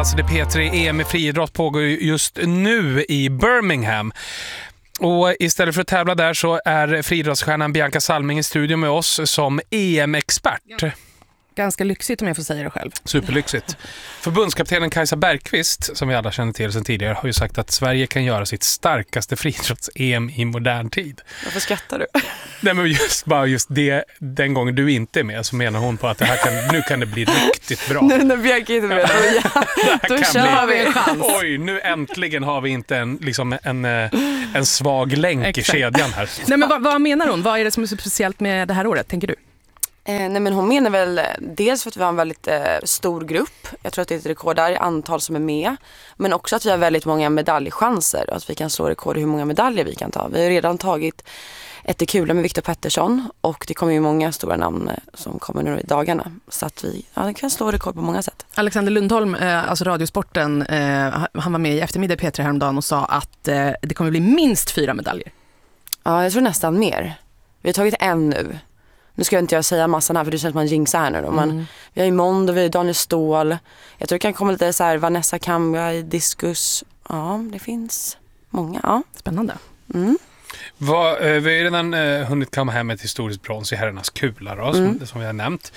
dansade P3. EM i friidrott pågår just nu i Birmingham. Och istället för att tävla där så är friidrottsstjärnan Bianca Salming i studion med oss som EM-expert. Ja. Ganska lyxigt om jag får säga det själv. Superlyxigt. Förbundskaptenen Kajsa Bergqvist, som vi alla känner till sedan tidigare, har ju sagt att Sverige kan göra sitt starkaste friidrotts-EM i modern tid. Varför skrattar du? Nej, men just det, den gången du inte är med så menar hon på att det här nu kan det bli riktigt bra. Nu när Bianca inte är med, då kör vi en chans. Oj, nu äntligen har vi inte en svag länk i kedjan här. Nej, men vad menar hon? Vad är det som är så speciellt med det här året, tänker du? Nej, men hon menar väl dels för att vi har en väldigt stor grupp. Jag tror att det är ett rekord där i antal som är med. Men också att vi har väldigt många medaljchanser och att vi kan slå rekord i hur många medaljer vi kan ta. Vi har redan tagit ett kula med Viktor Pettersson och det kommer ju många stora namn som kommer nu i dagarna. Så att vi kan slå rekord på många sätt. Alexander Lundholm, alltså Radiosporten, han var med i eftermiddag i P3 häromdagen och sa att det kommer bli minst 4 medaljer. Ja, jag tror nästan mer. Vi har tagit en nu. Nu ska jag inte säga massan här för det känns som man jinxar här nu då. Men vi har ju Mond och vi har Daniel Ståhl. Jag tror det kan komma lite så här Vanessa Kambra i diskus. Ja, det finns många. Ja. Spännande. Vi har redan hunnit komma hem med ett historiskt brons i herrarnas kula då, som vi har nämnt.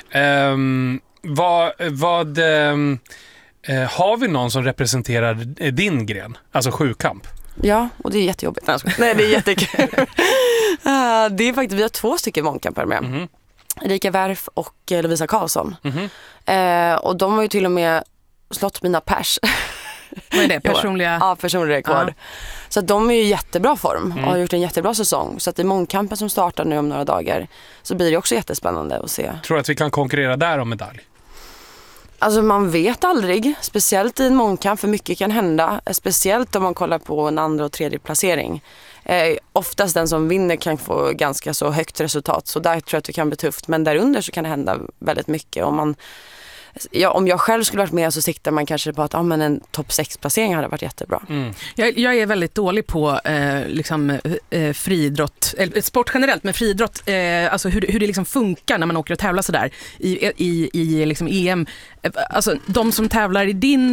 Har vi någon som representerar din gren? Alltså sjukamp? Ja, och det är jättejobbigt. Nej, det är jättekul. Det är faktiskt, vi har 2 stycken mångkampare med. Erika Werf och Lovisa Karlsson. Och de har ju till och med slått mina pers. Vad är det? Personliga? Ja, personliga rekord. Så att de är ju i jättebra form och har gjort en jättebra säsong. Så att i mångkampen som startar nu om några dagar så blir det också jättespännande att se. Tror du att vi kan konkurrera där om medalj? Alltså man vet aldrig, speciellt i en mångkamp, för mycket kan hända. Speciellt om man kollar på en andra och tredje placering. Oftast den som vinner kan få ganska så högt resultat. Så där tror jag att det kan bli tufft. Men därunder så kan det hända väldigt mycket. Om jag själv skulle varit med så siktar man kanske på att en topp 6-placering hade varit jättebra. Jag är väldigt dålig på friidrott, sport generellt, men friidrott, alltså hur det liksom funkar när man åker och tävlar sådär i liksom EM. Alltså de som tävlar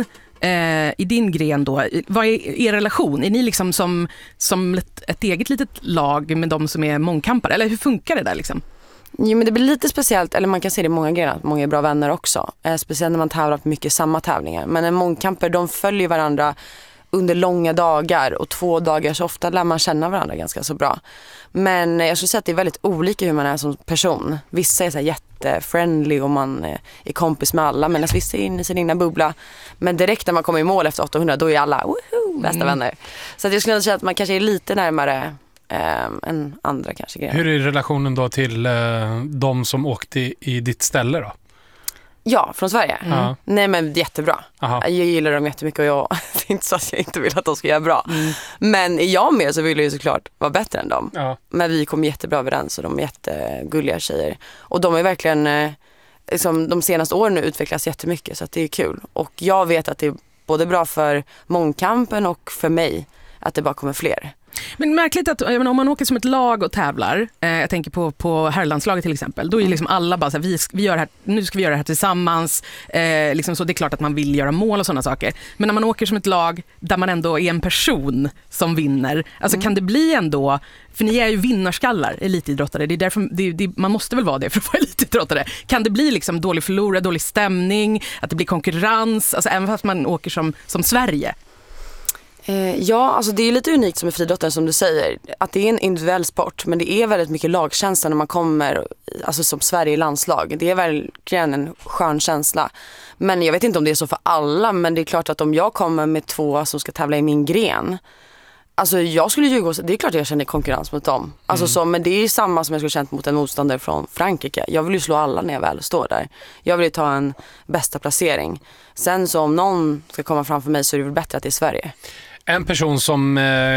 i din gren då, vad är er relation? Är ni liksom som ett eget litet lag med de som är mångkampare? Eller hur funkar det där liksom? Jo, men det blir lite speciellt, eller man kan se det i många grejer, många är bra vänner också. Speciellt när man tävlar på mycket samma tävlingar. Men en mångkamper, de följer varandra under långa dagar och 2 dagar, så ofta lär man känna varandra ganska så bra. Men jag skulle säga att det är väldigt olika hur man är som person. Vissa är så här jättefriendly och man är kompis med alla, medan vissa är inne i sin egna bubbla. Men direkt när man kommer i mål efter 800, då är alla bästa vänner. Så att jag skulle säga att man kanske är lite närmare än andra kanske grejer. Hur är relationen då till de som åkte i ditt ställe då? Ja, från Sverige. Nej, men jättebra. Jag gillar dem jättemycket och det är inte så att jag inte vill att de ska göra bra. Men är jag med så vill jag ju såklart vara bättre än dem. Men vi kommer jättebra överens och de är jättegulliga tjejer. Och de är verkligen, liksom, de senaste åren nu utvecklas jättemycket, så att det är kul. Och jag vet att det är både bra för mångkampen och för mig att det bara kommer fler. Men märkligt att om man åker som ett lag och tävlar, jag tänker på herrlandslaget till exempel, då är liksom alla bara så här, vi gör det här, nu ska vi göra det här tillsammans, liksom så det är klart att man vill göra mål och sådana saker. Men när man åker som ett lag där man ändå är en person som vinner, alltså kan det bli ändå, för ni är ju vinnarskallar, elitidrottare, det är därför man måste väl vara det för att vara elitidrottare. Kan det bli liksom dålig förlorare, dålig stämning, att det blir konkurrens, alltså även fast man åker som Sverige? Ja, alltså det är lite unikt som i friidrotten som du säger, att det är en individuell sport, men det är väldigt mycket lagkänsla när man kommer, alltså som Sverige i landslag. Det är verkligen en skön känsla. Men jag vet inte om det är så för alla, men det är klart att om jag kommer med 2 som ska tävla i min gren, alltså jag skulle ljuga, det är klart att jag känner konkurrens mot dem. Alltså men det är samma som jag skulle känt mot en motståndare från Frankrike. Jag vill ju slå alla när jag väl står där. Jag vill ju ta en bästa placering. Sen så om någon ska komma framför mig så är det väl bättre att det är Sverige. En person som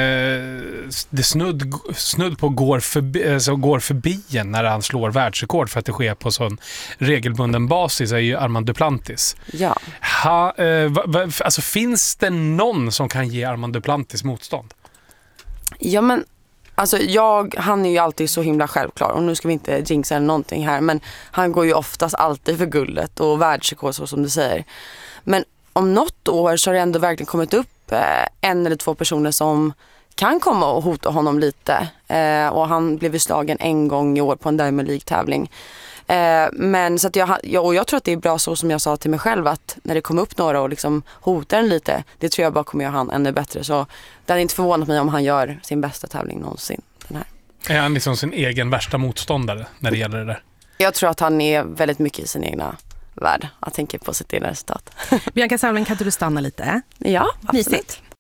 det snudd på går förbi när han slår världsrekord för att det sker på sån regelbunden basis är ju Armand Duplantis. Ja. Alltså finns det någon som kan ge Armand Duplantis motstånd? Ja, men alltså han är ju alltid så himla självklar, och nu ska vi inte jinxa eller någonting här, men han går ju oftast alltid för guldet och världsrekord så som du säger. Men om något år så har det ändå verkligen kommit upp 1 eller 2 personer som kan komma och hota honom lite. Och han blev slagen en gång i år på en Diamond League-tävling. Men så att jag tror att det är bra så som jag sa till mig själv, att när det kommer upp några och liksom hotar en lite, det tror jag bara kommer göra han ännu bättre. Så det hade inte förvånat mig om han gör sin bästa tävling någonsin. Den här. Är han liksom sin egen värsta motståndare när det gäller det där? Jag tror att han är väldigt mycket i sin egna värld. Jag tänker på sitt egna resultat. Bianca Salming, kan du stanna lite? Ja, absolut. Mysigt.